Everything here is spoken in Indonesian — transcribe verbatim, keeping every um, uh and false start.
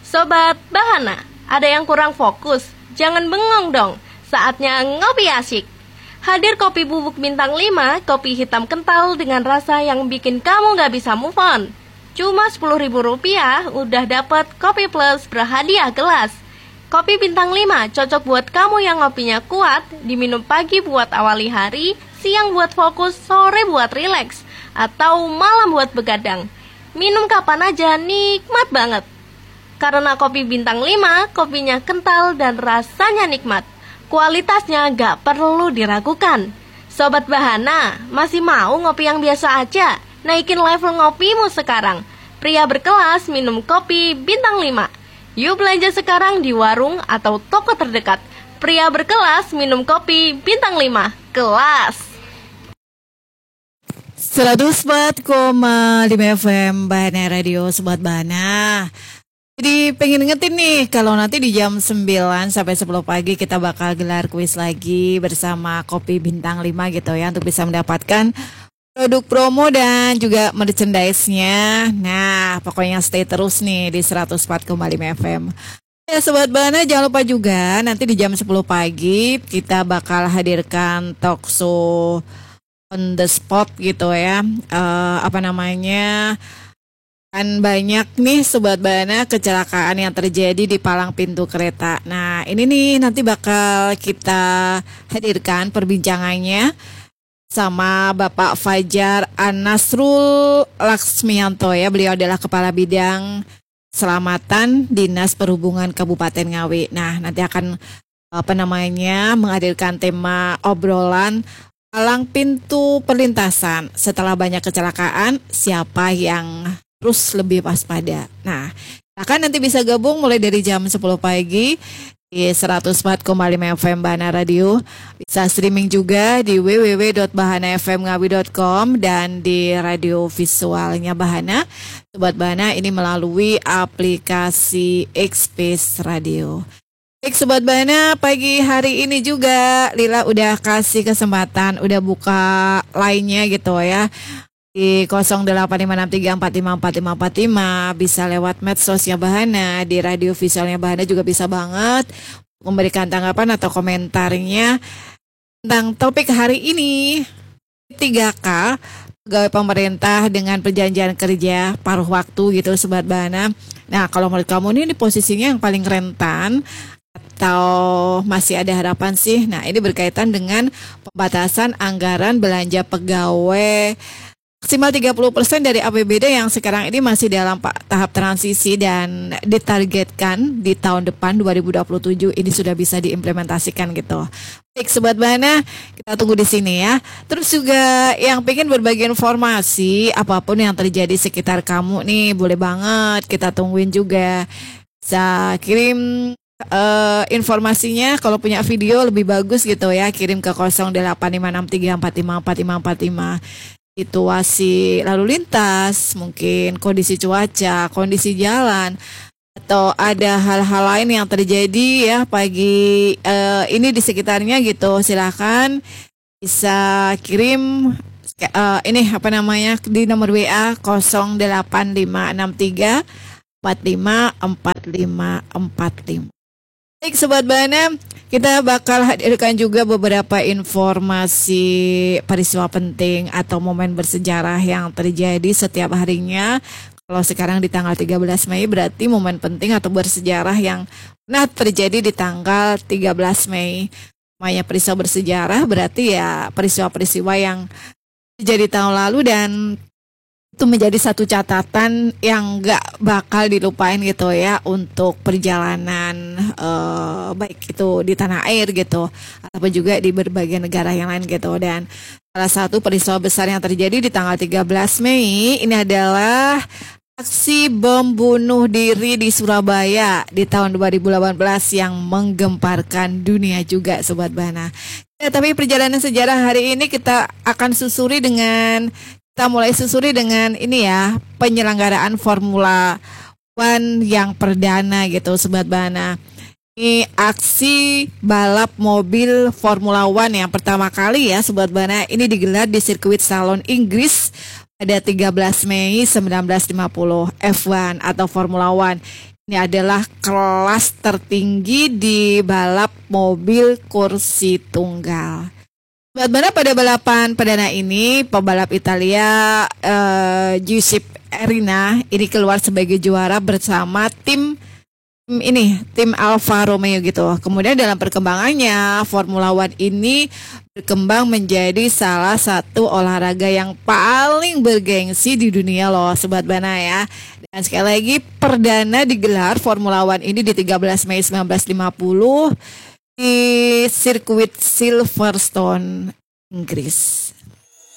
Sobat Bahana, ada yang kurang fokus? Jangan bengong dong, saatnya ngopi asyik. Hadir kopi bubuk bintang lima, kopi hitam kental dengan rasa yang bikin kamu gak bisa move on. Cuma sepuluh ribu rupiah udah dapet kopi plus berhadiah gelas. Kopi bintang lima cocok buat kamu yang ngopinya kuat, diminum pagi buat awali hari, siang buat fokus, sore buat rileks, atau malam buat begadang. Minum kapan aja nikmat banget. Karena kopi bintang lima, kopinya kental dan rasanya nikmat. Kualitasnya gak perlu diragukan. Sobat Bahana, masih mau ngopi yang biasa aja? Naikin level ngopimu sekarang. Pria berkelas minum kopi bintang lima. Yuk belanja sekarang di warung atau toko terdekat. Pria berkelas minum kopi bintang lima. Kelas. seratus empat koma lima F M Bahana Radio, Sobat Bahana. Jadi pengen ngetin nih, kalau nanti di jam sembilan sampai sepuluh pagi kita bakal gelar kuis lagi bersama Kopi Bintang lima gitu ya, untuk bisa mendapatkan produk promo dan juga merchandise-nya. Nah, pokoknya stay terus nih di seratus empat koma lima F M. Ya Sobat Bahana, jangan lupa juga nanti di jam sepuluh pagi kita bakal hadirkan talk show on the spot gitu ya. Uh, apa namanya? Kan banyak nih Sobat Bahana kecelakaan yang terjadi di palang pintu kereta. Nah ini nih nanti bakal kita hadirkan perbincangannya sama Bapak Fajar Anasrul Laksmianto ya. Beliau adalah Kepala Bidang Keselamatan Dinas Perhubungan Kabupaten Ngawi. Nah nanti akan apa namanya menghadirkan tema obrolan palang pintu perlintasan. Setelah banyak kecelakaan, siapa yang terus lebih waspada. Nah, akan nanti bisa gabung mulai dari jam sepuluh pagi di seratus empat koma lima F M Bahana Radio. Bisa streaming juga di w w w dot bahana f m ngawi dot com dan di radio visualnya Bahana. Sobat Bahana ini melalui aplikasi X-Space Radio. Baik Sobat Bahana, pagi hari ini juga Lila udah kasih kesempatan, udah buka line-nya gitu ya. Di nol delapan lima enam tiga empat lima empat lima empat lima, bisa lewat medsosnya Bahana, di radio visualnya Bahana juga bisa banget memberikan tanggapan atau komentarnya tentang topik hari ini. tiga K pegawai pemerintah dengan perjanjian kerja paruh waktu gitu Sobat Bahana. Nah kalau menurut kamu ini posisinya yang paling rentan atau masih ada harapan sih? Nah ini berkaitan dengan pembatasan anggaran belanja pegawai maksimal tiga puluh persen dari A P B D yang sekarang ini masih dalam tahap transisi dan ditargetkan di tahun depan dua ribu dua puluh tujuh ini sudah bisa diimplementasikan gitu. Baik Sobat Bahana, kita tunggu di sini ya. Terus juga yang pengen berbagi informasi apapun yang terjadi sekitar kamu nih, boleh banget kita tungguin juga. Bisa kirim uh, informasinya, kalau punya video lebih bagus gitu ya, kirim ke nol delapan lima enam tiga empat lima empat lima empat lima. Situasi lalu lintas, mungkin kondisi cuaca, kondisi jalan, atau ada hal-hal lain yang terjadi ya pagi uh, ini di sekitarnya gitu. Silakan bisa kirim uh, ini apa namanya di nomor W A nol delapan lima enam tiga empat lima empat lima empat lima. Baik Sobat Bahana, kita bakal hadirkan juga beberapa informasi peristiwa penting atau momen bersejarah yang terjadi setiap harinya. Kalau sekarang di tanggal tiga belas Mei berarti momen penting atau bersejarah yang pernah terjadi di tanggal tiga belas Mei. Namanya peristiwa bersejarah berarti ya peristiwa-peristiwa yang terjadi tahun lalu dan itu menjadi satu catatan yang gak bakal dilupain gitu ya untuk perjalanan uh, baik itu di tanah air gitu ataupun juga di berbagai negara yang lain gitu. Dan salah satu peristiwa besar yang terjadi di tanggal tiga belas Mei ini adalah aksi bom bunuh diri di Surabaya di tahun dua ribu delapan belas yang menggemparkan dunia juga Sobat Bahana. Ya, tapi perjalanan sejarah hari ini kita akan susuri dengan Kita mulai susuri dengan ini ya, penyelenggaraan Formula One yang perdana gitu Sobat Bahana. Ini aksi balap mobil Formula One yang pertama kali ya Sobat Bahana. Ini digelar di sirkuit Salon Inggris pada tiga belas Mei seribu sembilan ratus lima puluh. F satu atau Formula One Ini adalah kelas tertinggi di balap mobil kursi tunggal. Sobat Bana, pada balapan perdana ini pebalap Italia uh, Giuseppe Arena ini keluar sebagai juara bersama tim ini tim Alfa Romeo gitu. Kemudian dalam perkembangannya Formula One ini berkembang menjadi salah satu olahraga yang paling bergengsi di dunia loh Sobat Bana ya. Dan sekali lagi perdana digelar Formula One ini di tiga belas Mei seribu sembilan ratus lima puluh di sirkuit Silverstone, Inggris.